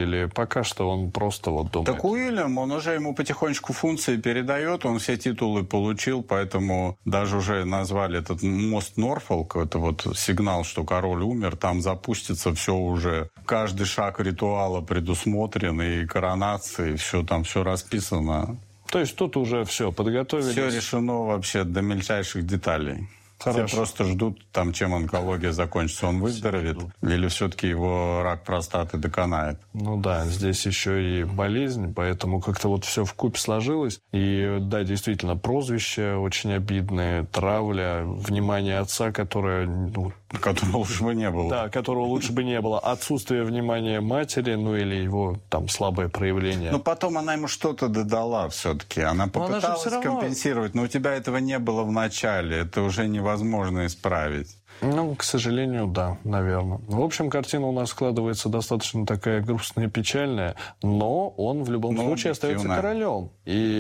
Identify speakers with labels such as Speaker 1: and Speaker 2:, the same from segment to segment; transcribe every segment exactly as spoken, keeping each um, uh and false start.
Speaker 1: или пока что он просто вот думает?
Speaker 2: Так Уильям, он уже ему потихонечку функции передает, он все титулы получил, поэтому даже уже назвали этот мост Норфолк, это вот сигнал, что король умер, там запустится все уже, каждый шаг ритуала предусмотрен, и коронации, все там все расписано.
Speaker 1: То есть тут уже все подготовились?
Speaker 2: Все решено вообще до мельчайших деталей.
Speaker 1: Хорошо.
Speaker 2: Все просто ждут, там, чем онкология закончится. Он выздоровеет или все-таки его рак простаты доконает?
Speaker 1: Ну да, здесь еще и болезнь, поэтому как-то вот все вкупе сложилось. И да, действительно, прозвище очень обидное, травля, внимание отца, которое... Ну,
Speaker 2: которого лучше бы не было.
Speaker 1: Да, которого лучше бы не было. Отсутствие внимания матери, ну или его там слабое проявление.
Speaker 2: Но потом она ему что-то додала все-таки. Она попыталась она равно... компенсировать, но у тебя этого не было в начале. Это уже невозможно исправить.
Speaker 1: Ну, к сожалению, да, наверное. В общем, картина у нас складывается достаточно такая грустная и печальная, но он в любом но случае остается королем.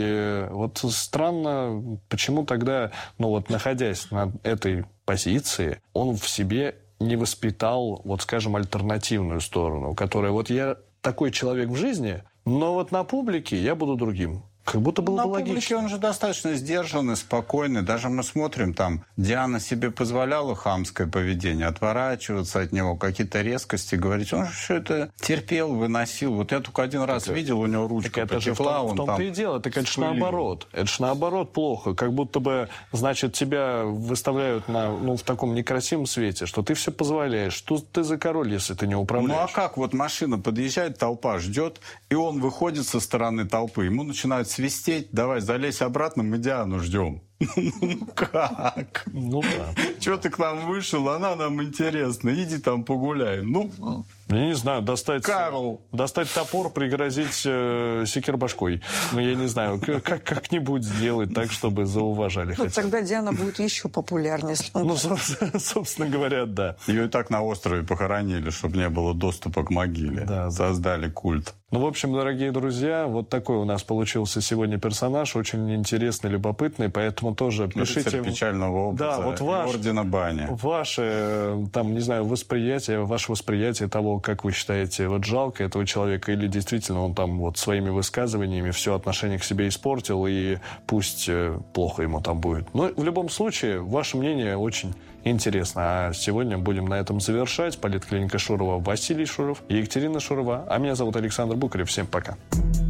Speaker 1: И вот странно, почему тогда, ну вот находясь на этой позиции, он в себе не воспитал, вот скажем, альтернативную сторону, которая вот я такой человек в жизни, но вот на публике я буду другим. Как будто было
Speaker 2: бы
Speaker 1: логично.
Speaker 2: На публике он же достаточно сдержанный, спокойный. Даже мы смотрим, там Диана себе позволяла хамское поведение, отворачиваться от него, какие-то резкости говорить. Он же все это терпел, выносил. Вот я только один раз так, видел, у него ручка
Speaker 1: это же в том, в том-то и дело. Так это же наоборот. Это же наоборот плохо. Как будто бы, значит, тебя выставляют на, ну, в таком некрасивом свете, что ты все позволяешь. Что ты за король, если ты не управляешь?
Speaker 2: Ну а как? Вот машина подъезжает, толпа ждет, и он выходит со стороны толпы. Ему начинают свистеть, давай, залезь обратно, мы Диану ждем. Ну как?
Speaker 1: Ну да.
Speaker 2: Чего ты к нам вышел? Она нам интересна. Иди там погуляй. Ну,
Speaker 1: я не знаю, достать,
Speaker 2: Карл.
Speaker 1: достать топор, пригрозить э, секирбашкой. Ну, я не знаю, как, как-нибудь сделать так, чтобы зауважали.
Speaker 3: Ну, тогда Диана будет еще популярнее.
Speaker 1: Ну, собственно говоря, да.
Speaker 2: Ее и так на острове похоронили, чтобы не было доступа к могиле.
Speaker 1: Да,
Speaker 2: создали культ.
Speaker 1: Ну, в общем, дорогие друзья, вот такой у нас получился сегодня персонаж, очень интересный, любопытный, поэтому тоже пишите...
Speaker 2: Рыцарь печального образа,
Speaker 1: да, вот ваш,
Speaker 2: ордена Бани.
Speaker 1: Ваше, там, не знаю, восприятие, ваше восприятие того, как вы считаете, вот жалко этого человека, или действительно он там вот своими высказываниями все отношение к себе испортил, и пусть плохо ему там будет. Но в любом случае, ваше мнение очень интересно. А сегодня будем на этом завершать. Политклиника Шурова, Василий Шуров и Екатерина Шурова. А меня зовут Александр Букарев. Всем пока.